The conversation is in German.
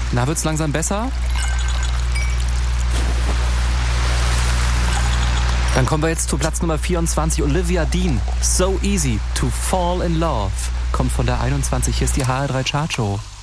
Na, wird's langsam besser? Dann kommen wir jetzt zu Platz Nummer 24. Olivia Dean. So Easy to Fall in Love. Kommt von der 21. Hier ist die HR3 Chartshow.